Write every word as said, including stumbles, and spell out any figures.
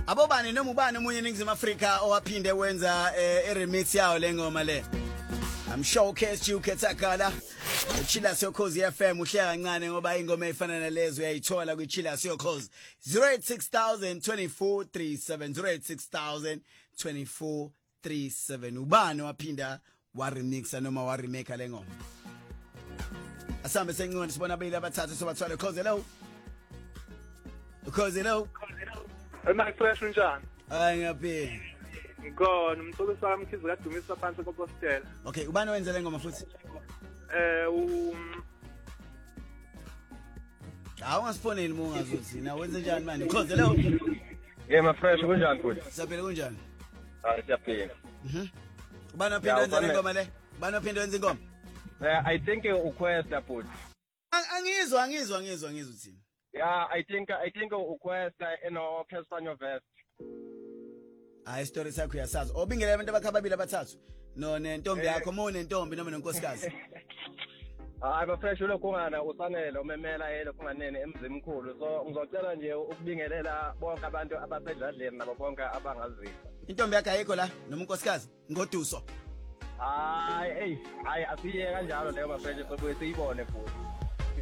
Abobani noma ubani umunye eNingizimu Afrika owaphinde wenza eh, remix yawo lengoma le. I'm showcase you Ketsakala. Chila Siyokhozi F M uhleka kancane ngoba ingoma efana nalezo uyayithola ku Chila Siyokhozi zero eight six thousand twenty-four thirty-seven zero eight six thousand twenty-four thirty-seven. Ubani waphinda wa remixa noma wa remake lengoma. Asambe sengqondo sibona abili abathathu sobathwala Khozi lo. Khozi lo. Ema fresh unjani? Hayi ngaphi. Ngikona umthokozi wami khizi kadumisa phansi kopostela. Okay, ubani wenza lengoma futhi? Eh um Hawu ngasifoneni mungazuthi na wenze njani manje? Khozi lo. Yeah, my fresh kunjani futhi? Saphela kunjani? Ah, siyaphila. Mhm. Ubani waphinda wenza lengoma le? Ubani waphinda wenza ingoma? Eh, I think uQuesta futhi. Angizwa, angizwa, angizwa, angizwa uthini. Yeah, I think I think uQuesta eno Castanyo Vest. Hayi story sakho uyasazi. Obingele abantu abakhababili abathathu. No nentombi yakho mo nentombi noma nenkosikazi. Hayi bafresh lo kungana usanele umemela yelo kunganene emzimkhulu. So ngizocela nje ukubingelela bonke abantu abasedladleni nabo bonke abangaziva. Intombi yakho ayikho la noma unkosikazi ngoduso. Hayi hey, hayi asiye kanjalo leyo bafresh sobuye siyibone futhi.